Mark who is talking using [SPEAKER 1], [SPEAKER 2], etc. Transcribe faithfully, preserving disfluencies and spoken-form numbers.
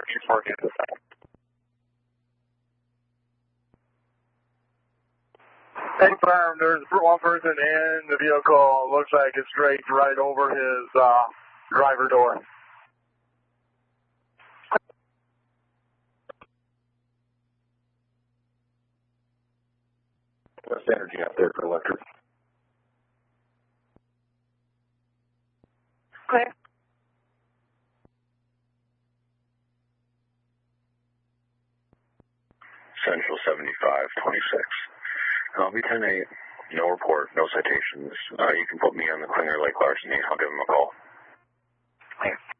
[SPEAKER 1] She's working at the site. Confirmed, there's one person in the vehicle. Looks like it's straight right over his uh, driver door.
[SPEAKER 2] What's the energy out there for electric?
[SPEAKER 3] Clear.
[SPEAKER 4] Central seventy-five twenty-six. I'll be ten eight. No report, no citations. Uh, you can put me on the Klinger Lake Larceny. I'll give him a call.
[SPEAKER 3] Clear.